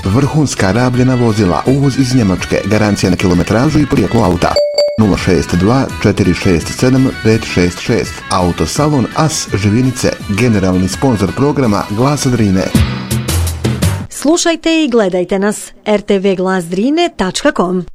vrhunska rabljena vozila, uvoz iz Njemačke, garancija na kilometražu i porijeklo auta. 062 467 566. Autosalon As Živinice, generalni sponzor programa Glas Drine. Slušajte i gledajte nas rtvglasdrine.com.